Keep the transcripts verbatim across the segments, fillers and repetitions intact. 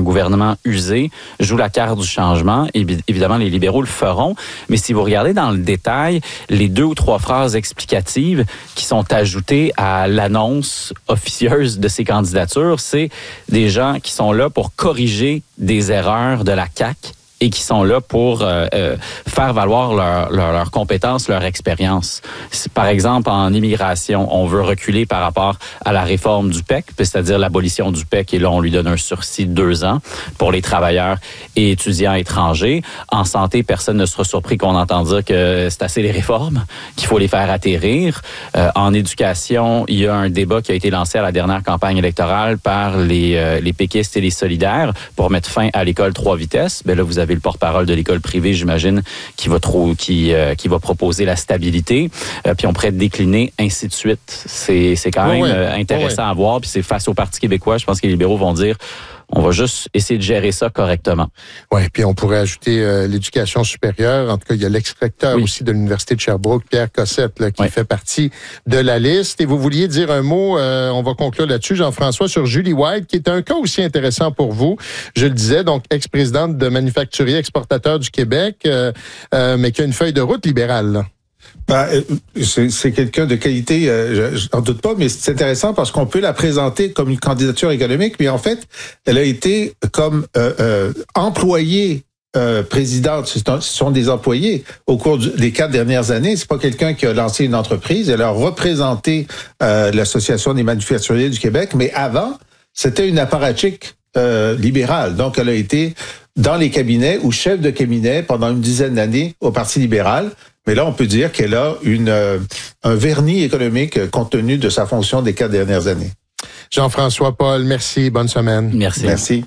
un gouvernement usé, joue la carte du changement. Et évidemment, les libéraux le feront. Mais si vous regardez dans le détail, les deux ou trois phrases explicatives qui sont ajoutées à l'annonce officieuse de ces candidatures, c'est des gens qui sont là pour corriger des erreurs de la C A Q et qui sont là pour euh, euh, faire valoir leurs leur, leur compétences, leur expérience. Par exemple, en immigration, on veut reculer par rapport à la réforme du P E C, c'est-à-dire l'abolition du P E C, et là, on lui donne un sursis de deux ans pour les travailleurs et étudiants étrangers. En santé, personne ne sera surpris qu'on entende dire que c'est assez les réformes, qu'il faut les faire atterrir. Euh, en éducation, il y a un débat qui a été lancé à la dernière campagne électorale par les, euh, les péquistes et les solidaires pour mettre fin à l'école trois vitesses. Ben là, vous avez le porte-parole de l'école privée, j'imagine, qui va trop, qui, euh, qui va proposer la stabilité. Euh, puis on pourrait décliner, ainsi de suite. C'est, c'est quand même ouais, euh, intéressant ouais. à voir. Puis c'est face au Parti québécois, je pense que les libéraux vont dire on va juste essayer de gérer ça correctement. Oui, puis on pourrait ajouter euh, l'éducation supérieure. En tout cas, il y a l'ex-recteur oui. aussi de l'Université de Sherbrooke, Pierre Cossette, là, qui oui. fait partie de la liste. Et vous vouliez dire un mot, euh, on va conclure là-dessus, Jean-François, sur Julie White, qui est un cas aussi intéressant pour vous. Je le disais, donc ex-présidente de Manufacturier Exportateur du Québec, euh, euh, mais qui a une feuille de route libérale, là. Ben, c'est, c'est quelqu'un de qualité, euh, je n'en doute pas, mais c'est intéressant parce qu'on peut la présenter comme une candidature économique, mais en fait, elle a été comme euh, euh, employée euh, présidente. Ce sont des employés au cours du, des quatre dernières années. C'est pas quelqu'un qui a lancé une entreprise. Elle a représenté euh, l'Association des manufacturiers du Québec, mais avant, c'était une apparatchik euh, libérale. Donc, elle a été dans les cabinets ou chef de cabinet pendant une dizaine d'années au Parti libéral. Mais là, on peut dire qu'elle a une euh, un vernis économique compte tenu de sa fonction des quatre dernières années. Jean-François Paul, merci. Bonne semaine. Merci. Merci.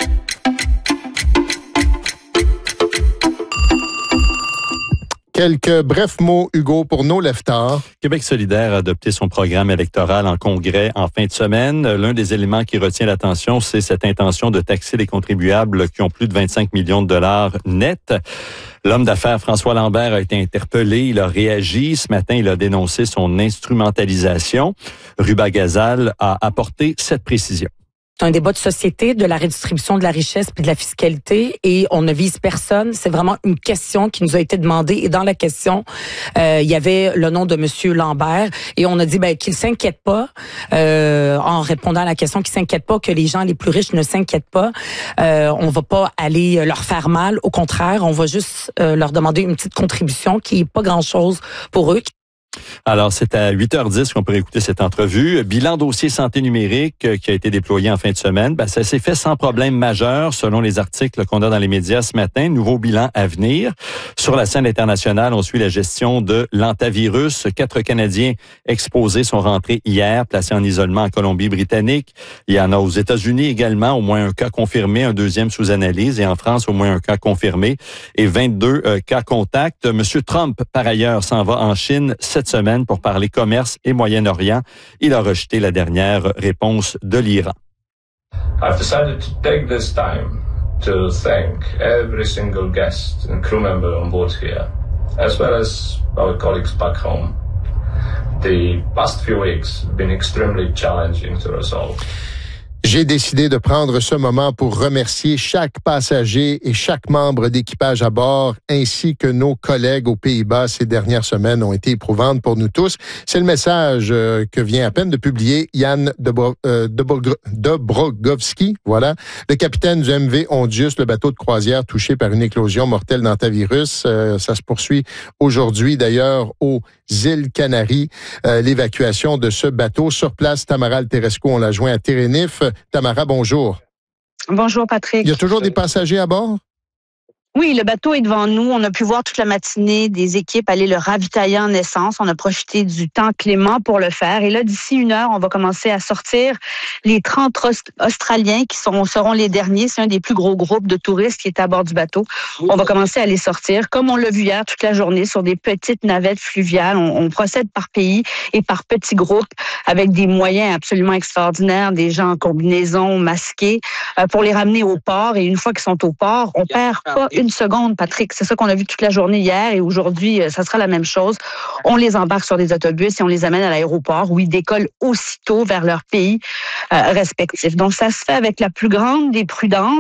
Quelques brefs mots, Hugo, pour nos leftards. Québec solidaire a adopté son programme électoral en congrès en fin de semaine. L'un des éléments qui retient l'attention, c'est cette intention de taxer les contribuables qui ont plus de vingt-cinq millions de dollars nets. L'homme d'affaires François Lambert a été interpellé. Il a réagi. Ce matin, il a dénoncé son instrumentalisation. Ruba Gazal a apporté cette précision. C'est un débat de société, de la redistribution de la richesse puis de la fiscalité, et on ne vise personne. C'est vraiment une question qui nous a été demandée, et dans la question, euh, il y avait le nom de Monsieur Lambert, et on a dit ben qu'il s'inquiète pas, euh, en répondant à la question, qu'il s'inquiète pas, que les gens les plus riches ne s'inquiètent pas. Euh, on va pas aller leur faire mal, au contraire, on va juste euh, leur demander une petite contribution qui est pas grand-chose pour eux. Alors, c'est à huit heures dix qu'on peut écouter cette entrevue. Bilan dossier santé numérique euh, qui a été déployé en fin de semaine. Ben, ça s'est fait sans problème majeur, selon les articles qu'on a dans les médias ce matin. Nouveau bilan à venir. Sur la scène internationale, on suit la gestion de l'antavirus. Quatre Canadiens exposés sont rentrés hier, placés en isolement en Colombie-Britannique. Il y en a aux États-Unis également, au moins un cas confirmé, un deuxième sous analyse. Et en France, au moins un cas confirmé et vingt-deux euh, cas contacts. Monsieur Trump, par ailleurs, s'en va en Chine cette semaine pour parler commerce et Moyen-Orient. Il a rejeté la dernière réponse de l'Iran. I've decided to take this time to thank every single guest and crew member on board here, as well as our colleagues back home. The past few weeks have been extremely challenging to resolve. J'ai décidé de prendre ce moment pour remercier chaque passager et chaque membre d'équipage à bord, ainsi que nos collègues aux Pays-Bas. Ces dernières semaines ont été éprouvantes pour nous tous. C'est le message euh, que vient à peine de publier Yann Dobro, euh, Dobro, Dobrogovski, voilà, le capitaine du M V Hondius, le bateau de croisière touché par une éclosion mortelle d'antavirus. Euh, ça se poursuit aujourd'hui, d'ailleurs, aux îles Canaries, euh, l'évacuation de ce bateau. Sur place, Tamara Alterescu, on l'a joint à Térénif. Tamara, bonjour. Bonjour, Patrick. Il y a toujours des passagers à bord? Oui, le bateau est devant nous. On a pu voir toute la matinée des équipes aller le ravitailler en essence. On a profité du temps clément pour le faire. Et là, d'ici une heure, on va commencer à sortir les trente Australiens qui sont, seront les derniers. C'est un des plus gros groupes de touristes qui est à bord du bateau. On va commencer à les sortir, comme on l'a vu hier toute la journée, sur des petites navettes fluviales. On, on procède par pays et par petits groupes avec des moyens absolument extraordinaires, des gens en combinaison, masqués, euh, pour les ramener au port. Et une fois qu'ils sont au port, on perd pas une seconde, Patrick. C'est ça qu'on a vu toute la journée hier, et aujourd'hui, ça sera la même chose. On les embarque sur des autobus et on les amène à l'aéroport où ils décollent aussitôt vers leur pays euh, respectif. Donc, ça se fait avec la plus grande des prudences.